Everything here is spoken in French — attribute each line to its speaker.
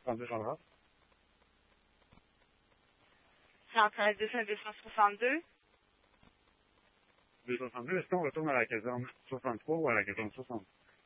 Speaker 1: 262 Jean-Drac.
Speaker 2: 113 262.
Speaker 1: 262, est-ce qu'on retourne à la caserne 63 ou à la caserne 60?